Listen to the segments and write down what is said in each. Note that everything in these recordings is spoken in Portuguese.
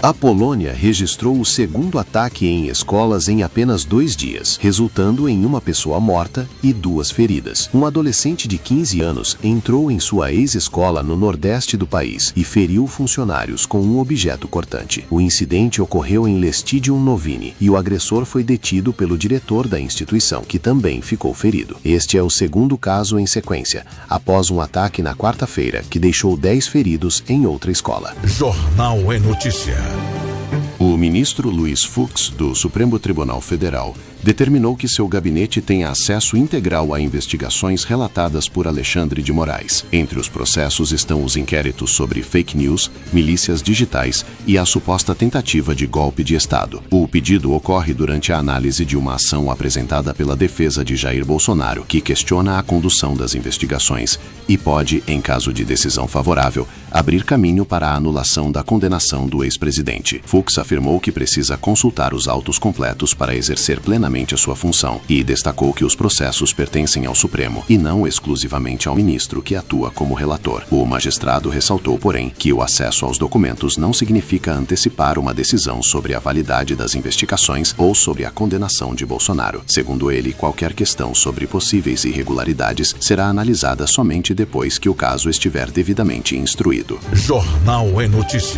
A Polônia registrou o segundo ataque em escolas em apenas 2 dias, resultando em uma pessoa morta e 2 feridas. Um adolescente de 15 anos entrou em sua ex-escola no nordeste do país e feriu funcionários com um objeto cortante. O incidente ocorreu em Lestigium Novini e o agressor foi detido pelo diretor da instituição, que também ficou ferido. Este é o segundo caso em sequência, após um ataque na quarta-feira que deixou 10 feridos em outra escola. Jornal é Notícia. O ministro Luiz Fux, do Supremo Tribunal Federal, determinou que seu gabinete tenha acesso integral a investigações relatadas por Alexandre de Moraes. Entre os processos estão os inquéritos sobre fake news, milícias digitais e a suposta tentativa de golpe de Estado. O pedido ocorre durante a análise de uma ação apresentada pela defesa de Jair Bolsonaro, que questiona a condução das investigações e pode, em caso de decisão favorável, abrir caminho para a anulação da condenação do ex-presidente. Fux afirmou que precisa consultar os autos completos para exercer plenamente a sua função e destacou que os processos pertencem ao Supremo e não exclusivamente ao ministro que atua como relator. O magistrado ressaltou, porém, que o acesso aos documentos não significa antecipar uma decisão sobre a validade das investigações ou sobre a condenação de Bolsonaro. Segundo ele, qualquer questão sobre possíveis irregularidades será analisada somente depois que o caso estiver devidamente instruído. Jornal é Notícia.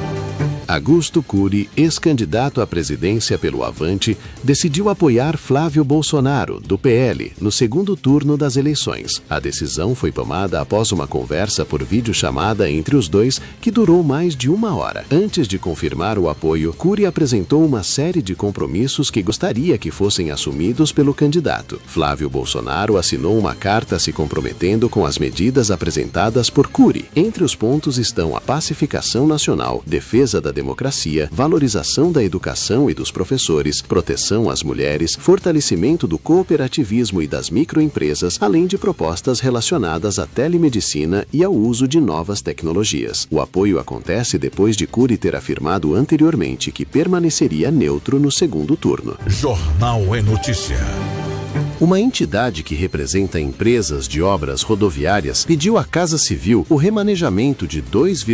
Augusto Cury, ex-candidato à presidência pelo Avante, decidiu apoiar Flávio Bolsonaro, do PL, no segundo turno das eleições. A decisão foi tomada após uma conversa por videochamada entre os dois que durou mais de 1 hora. Antes de confirmar o apoio, Cury apresentou uma série de compromissos que gostaria que fossem assumidos pelo candidato. Flávio Bolsonaro assinou uma carta se comprometendo com as medidas apresentadas por Cury. Entre os pontos estão a pacificação nacional, defesa da democracia, valorização da educação e dos professores, proteção às mulheres, fortalecimento do cooperativismo e das microempresas, além de propostas relacionadas à telemedicina e ao uso de novas tecnologias. O apoio acontece depois de Cury ter afirmado anteriormente que permaneceria neutro no segundo turno. Jornal é Notícia. Uma entidade que representa empresas de obras rodoviárias pediu à Casa Civil o remanejamento de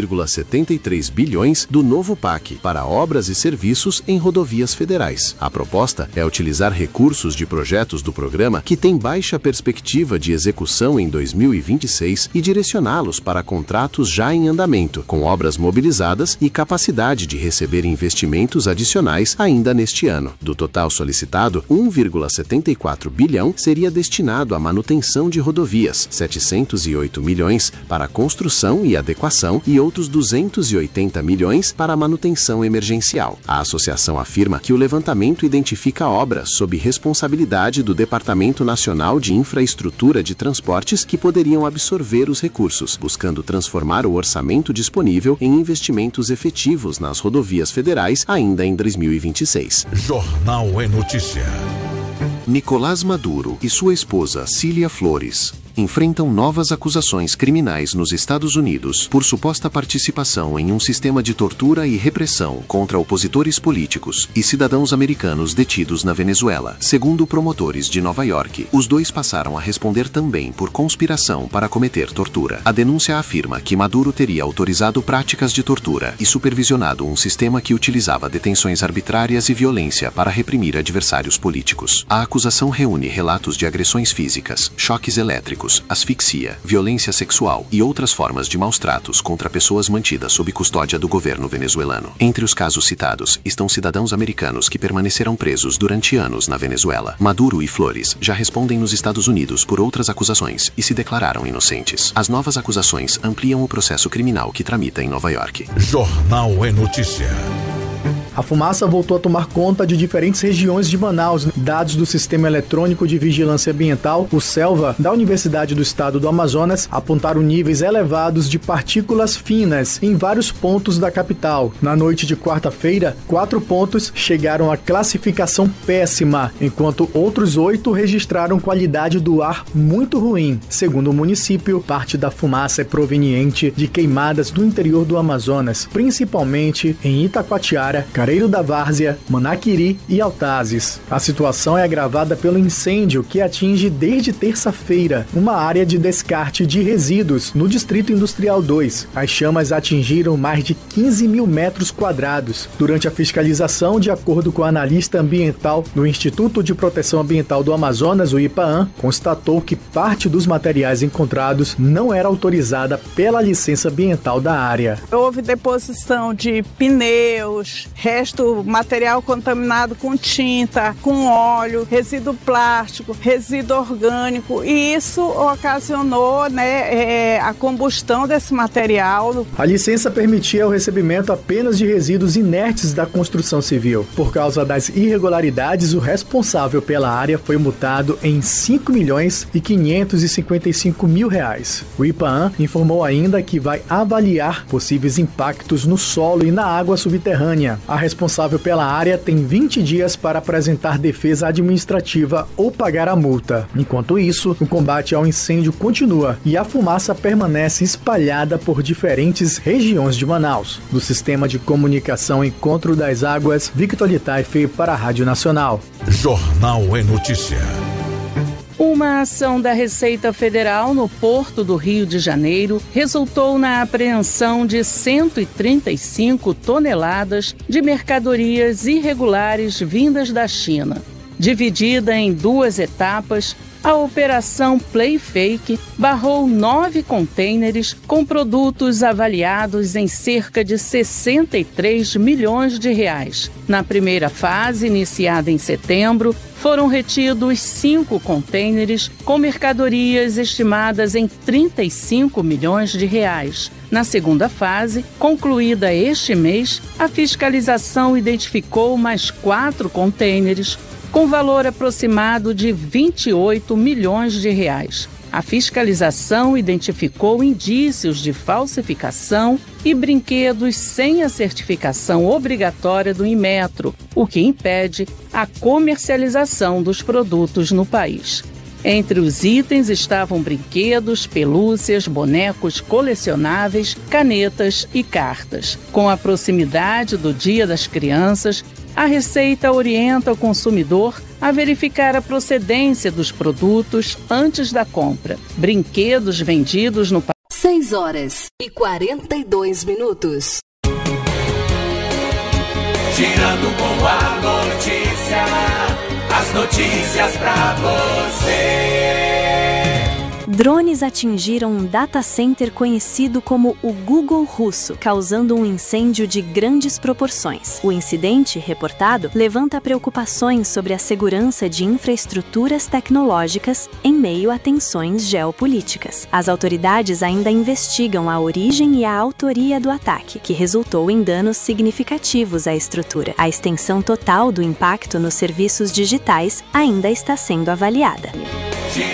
2,73 bilhões do novo PAC para obras e serviços em rodovias federais. A proposta é utilizar recursos de projetos do programa que têm baixa perspectiva de execução em 2026 e direcioná-los para contratos já em andamento, com obras mobilizadas e capacidade de receber investimentos adicionais ainda neste ano. Do total solicitado, 1,74 bilhão seria destinado à manutenção de rodovias, 708 milhões para construção e adequação e outros 280 milhões para manutenção emergencial. A associação afirma que o levantamento identifica obras sob responsabilidade do Departamento Nacional de Infraestrutura de Transportes que poderiam absorver os recursos, buscando transformar o orçamento disponível em investimentos efetivos nas rodovias federais ainda em 2026. Jornal é Notícia. Nicolás Maduro e sua esposa Cília Flores enfrentam novas acusações criminais nos Estados Unidos por suposta participação em um sistema de tortura e repressão contra opositores políticos e cidadãos americanos detidos na Venezuela. Segundo promotores de Nova York, os dois passaram a responder também por conspiração para cometer tortura. A denúncia afirma que Maduro teria autorizado práticas de tortura e supervisionado um sistema que utilizava detenções arbitrárias e violência para reprimir adversários políticos. A acusação reúne relatos de agressões físicas, choques elétricos, asfixia, violência sexual e outras formas de maus-tratos contra pessoas mantidas sob custódia do governo venezuelano. Entre os casos citados estão cidadãos americanos que permaneceram presos durante anos na Venezuela. Maduro e Flores já respondem nos Estados Unidos por outras acusações e se declararam inocentes. As novas acusações ampliam o processo criminal que tramita em Nova York. Jornal é Notícia. A fumaça voltou a tomar conta de diferentes regiões de Manaus. Dados do Sistema Eletrônico de Vigilância Ambiental, o SELVA, da Universidade do Estado do Amazonas, apontaram níveis elevados de partículas finas em vários pontos da capital. Na noite de quarta-feira, 4 pontos chegaram à classificação péssima, enquanto outros 8 registraram qualidade do ar muito ruim. Segundo o município, parte da fumaça é proveniente de queimadas do interior do Amazonas, principalmente em Itacoatiara, Careiro da Várzea, Manaquiri e Altazes. A situação é agravada pelo incêndio que atinge desde terça-feira uma área de descarte de resíduos no Distrito Industrial 2. As chamas atingiram mais de 15 mil metros quadrados. Durante a fiscalização, de acordo com a analista ambiental do Instituto de Proteção Ambiental do Amazonas, o IPAAM, constatou que parte dos materiais encontrados não era autorizada pela licença ambiental da área. Houve deposição de pneus, material contaminado com tinta, com óleo, resíduo plástico, resíduo orgânico, e isso ocasionou a combustão desse material. A licença permitia o recebimento apenas de resíduos inertes da construção civil. Por causa das irregularidades, o responsável pela área foi multado em R$ 5.555.000. O IPAAM informou ainda que vai avaliar possíveis impactos no solo e na água subterrânea. A responsável pela área tem 20 dias para apresentar defesa administrativa ou pagar a multa. Enquanto isso, o combate ao incêndio continua e a fumaça permanece espalhada por diferentes regiões de Manaus. Do Sistema de Comunicação Encontro das Águas, Victor Litaife para a Rádio Nacional. Jornal é Notícia. Uma ação da Receita Federal no Porto do Rio de Janeiro resultou na apreensão de 135 toneladas de mercadorias irregulares vindas da China. Dividida em 2 etapas, a Operação Play Fake barrou 9 contêineres com produtos avaliados em cerca de 63 milhões de reais. Na primeira fase, iniciada em setembro, foram retidos 5 contêineres com mercadorias estimadas em 35 milhões de reais. Na segunda fase, concluída este mês, a fiscalização identificou mais 4 contêineres com valor aproximado de 28 milhões de reais. A fiscalização identificou indícios de falsificação e brinquedos sem a certificação obrigatória do Inmetro, o que impede a comercialização dos produtos no país. Entre os itens estavam brinquedos, pelúcias, bonecos colecionáveis, canetas e cartas. Com a proximidade do Dia das Crianças, a Receita orienta o consumidor a verificar a procedência dos produtos antes da compra. Brinquedos vendidos no país. 6h42. Girando com a notícia, as notícias pra você. Drones atingiram um data center conhecido como o Google russo, causando um incêndio de grandes proporções. O incidente, reportado, levanta preocupações sobre a segurança de infraestruturas tecnológicas em meio a tensões geopolíticas. As autoridades ainda investigam a origem e a autoria do ataque, que resultou em danos significativos à estrutura. A extensão total do impacto nos serviços digitais ainda está sendo avaliada.